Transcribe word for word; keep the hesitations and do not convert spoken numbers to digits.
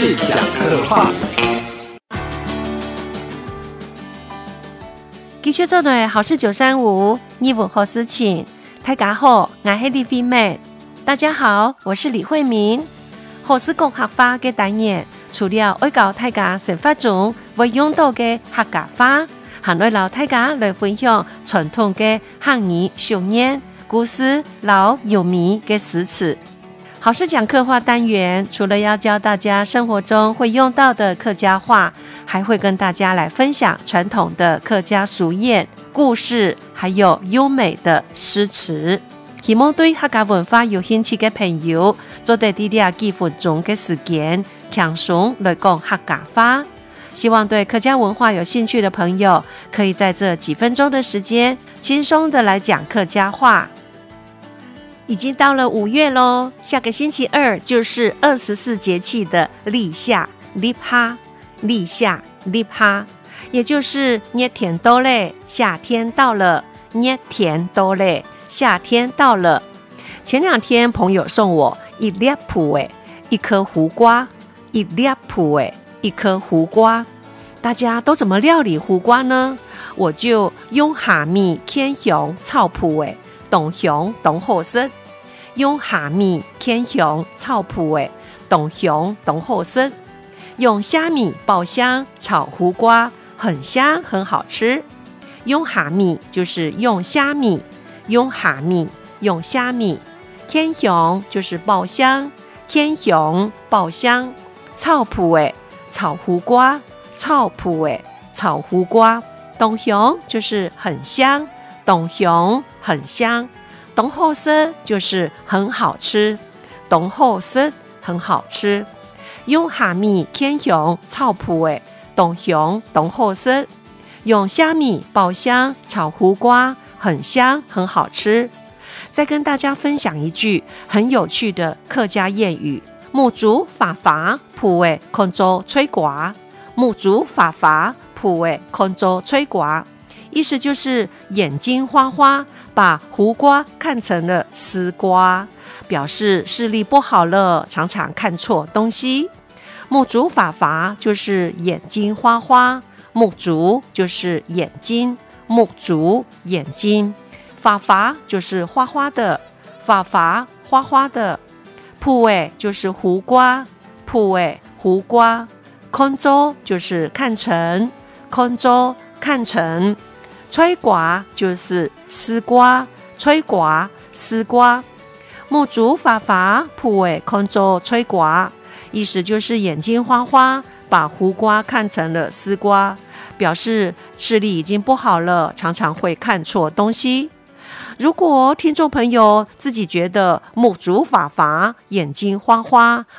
事讲客话。 继续做的好事九三五，义务好事情。大家好，我是李惠美。大家好，我是李惠民。好事讲客话嘅单元，除了會教大家生活中會用到嘅客家話，還會留大家來分享傳統嘅客語俗語、故事、老有名嘅詩詞。好事講客話單元，除了要教大家生活中會用到的客家話，還會跟大家來分享傳統的客家俗諺、故事，還有優美的詩詞。希望對客家文化有興趣嘅朋友，做得啲啲幾分鐘嘅時間，輕鬆來講客家話。希望對客家文化有興趣的朋友，可以在這幾分鐘的時間，輕鬆的來講客家話。已經到了五月咯，下個星期二就是二十四節氣的立夏，立夏，立夏，立夏，也就是熱天到嘞，夏天到了，熱天到嘞，夏天到了。前兩天朋友送我一粒蒲誒，一顆胡瓜，一粒蒲誒，一顆胡瓜。大家都怎麼料理胡瓜呢？我就用蝦米、芡香、炒蒲誒，凍香凍好食。用蝦米、芡香、炒蒲誒，凍香凍好食。用蝦米爆香炒胡瓜，很香很好吃。用蝦米就是用蝦米，用蝦米用蝦米。芡香就是爆香，芡香爆香。炒蒲誒，炒胡瓜，炒蒲誒，炒胡瓜。凍香就是很香，凍香很香。凍好食就是很好吃，凍好食很好吃。用蝦米、芡香、炒蒲誒，凍香凍好食。用蝦米爆香炒胡瓜，很香很好吃。再跟大家分享一句很有趣的客家諺語：目珠發發，蒲誒看做吹瓜。目珠發發，蒲誒看做吹瓜。意思就是眼睛花花，把胡瓜看成了絲瓜，表示視力不好了，常常看錯東西。目珠發發就是眼睛花花，目珠就是眼睛，目珠眼睛，發發就是花花的，發發花花的。蒲誒就是胡瓜，蒲誒胡瓜。看做就是看成，看做看成。吹瓜就是絲瓜，吹瓜絲瓜。目珠發發，蒲誒看做吹瓜，意思就是眼睛花花，把胡瓜看成了絲瓜，表示視力已經不好了，常常會看錯東西。如果聽眾朋友自己覺得目珠發發，眼睛花花，